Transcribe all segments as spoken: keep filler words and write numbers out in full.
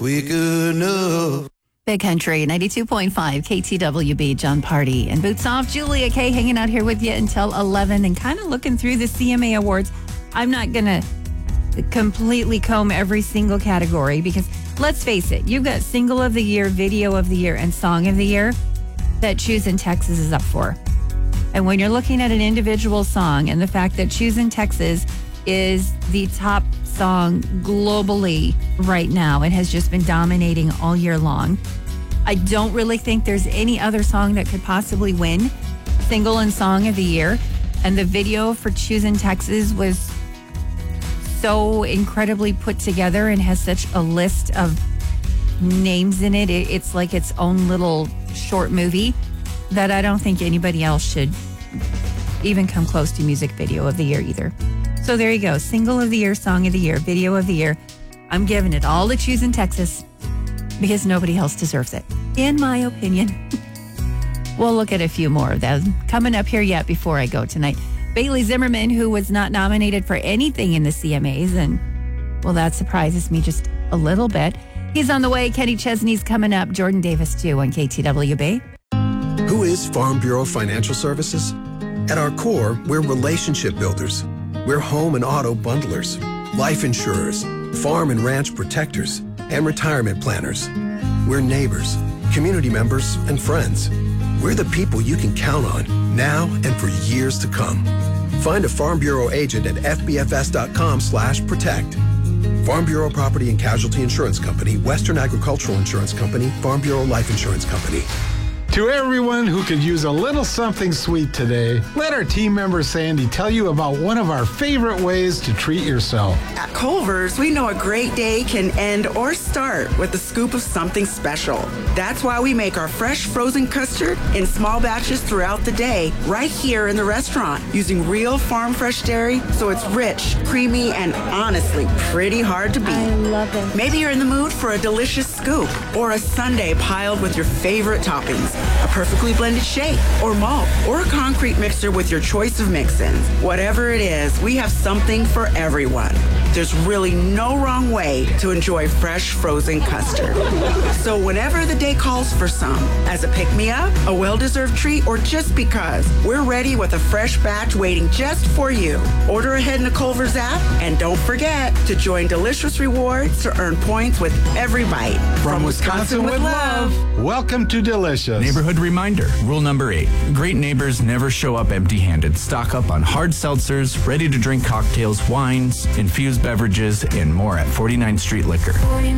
We good enough. Big Country, ninety-two point five, K T W B, John Party. And Boots Off, Julia Kay hanging out here with you until eleven and kind of looking through the C M A Awards. I'm not going to completely comb every single category because let's face it, you've got Single of the Year, Video of the Year, and Song of the Year that Choosing Texas is up for. And when you're looking at an individual song and the fact that Choosing Texas is the top song globally right now and has just been dominating all year long, I don't really think there's any other song that could possibly win Single and Song of the Year. And the video for Choosing Texas was so incredibly put together and has such a list of names in it. It's like its own little short movie that I don't think anybody else should even come close to Music Video of the Year either. So there you go. Single of the Year, Song of the Year, Video of the Year. I'm giving it all to Choosing Texas because nobody else deserves it, in my opinion. We'll look at a few more of them coming up here yet before I go tonight. Bailey Zimmerman, who was not nominated for anything in the C M As, and, well, that surprises me just a little bit. He's on the way. Kenny Chesney's coming up. Jordan Davis, too, on K T W B. Who is Farm Bureau Financial Services? At our core, we're relationship builders. We're home and auto bundlers, life insurers, farm and ranch protectors, and retirement planners. We're neighbors, community members, and friends. We're the people you can count on now and for years to come. Find a Farm Bureau agent at f b f s dot com slash protect. Farm Bureau Property and Casualty Insurance Company, Western Agricultural Insurance Company, Farm Bureau Life Insurance Company. To everyone who could use a little something sweet today, let our team member Sandy tell you about one of our favorite ways to treat yourself. At Culver's, we know a great day can end or start with a scoop of something special. That's why we make our fresh frozen custard in small batches throughout the day, right here in the restaurant, using real farm fresh dairy, so it's rich, creamy, and honestly pretty hard to beat. I love it. Maybe you're in the mood for a delicious scoop or a sundae piled with your favorite toppings. A perfectly blended shake or malt or a concrete mixer with your choice of mix-ins. Whatever it is, we have something for everyone. There's really no wrong way to enjoy fresh frozen custard. So whenever the day calls for some, as a pick-me-up, a well-deserved treat, or just because, we're ready with a fresh batch waiting just for you. Order ahead in the Culver's app, and don't forget to join Delicious Rewards to earn points with every bite. From, From Wisconsin, Wisconsin with love. love. Welcome to Delicious. Neighborhood reminder. Rule number eight. Great neighbors never show up empty-handed. Stock up on hard seltzers, ready-to-drink cocktails, wines, infused beverages, and more at forty-ninth Street Liquor.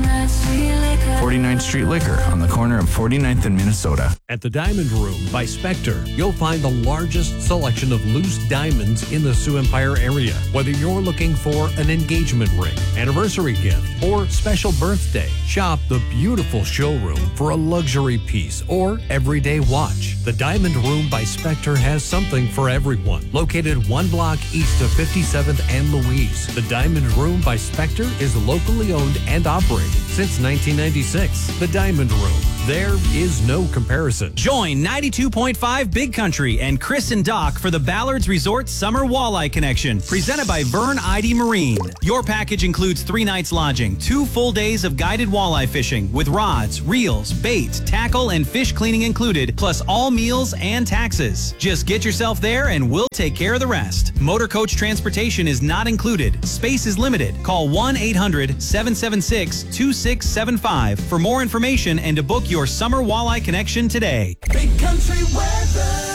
forty-ninth Street Liquor on the corner of forty-ninth and Minnesota. At the Diamond Room by Spectre, you'll find the largest selection of loose diamonds in the Sioux Empire area. Whether you're looking for an engagement ring, anniversary gift, or special birthday, shop the beautiful showroom for a luxury piece or everyday watch. The Diamond Room by Spectre has something for everyone. Located one block east of fifty-seventh and Louise, the Diamond Room by Spectre is locally owned and operated since nineteen ninety-six. The Diamond Room. There is no comparison. Join ninety-two point five Big Country and Chris and Doc for the Ballards Resort Summer Walleye Connection, presented by Vern Ide Marine. Your package includes three nights lodging, two full days of guided walleye fishing with rods, reels, bait, tackle, and fish cleaning included, plus all meals and taxes. Just get yourself there and we'll take care of the rest. Motor coach transportation is not included. Space is limited. Call one eight hundred seven seven six two six seven five for more information and to book your summer walleye connection today. Big Country weather.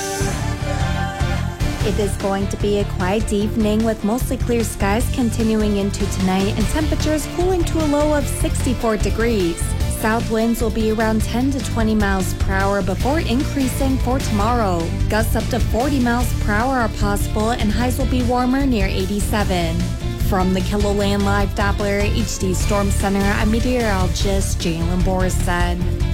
It is going to be a quiet evening with mostly clear skies continuing into tonight and temperatures cooling to a low of sixty-four degrees. South winds will be around ten to twenty miles per hour before increasing for tomorrow. Gusts up to forty miles per hour are possible and highs will be warmer near eighty-seven. From the KiloLand Live Doppler H D Storm Center, I'm meteorologist Jalen Borstead.